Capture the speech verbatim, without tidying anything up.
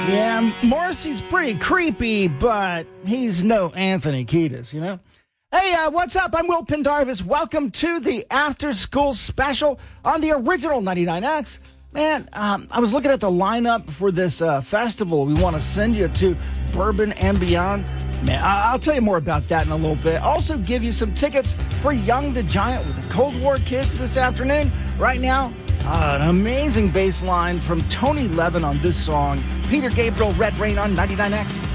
Yeah, Morrissey's pretty creepy, but he's no Anthony Kiedis, you know? Hey, uh, what's up? I'm Will Pendarvis. Welcome to the After School Special on the original ninety-nine X. Man, um, I was looking at the lineup for this uh, festival we want to send you to, Bourbon and Beyond. Man, I- I'll tell you more about that in a little bit. Also give you some tickets for Young the Giant with the Cold War Kids this afternoon. Right now, uh, an amazing bass line from Tony Levin on this song. Peter Gabriel, Red Rain on ninety-nine X.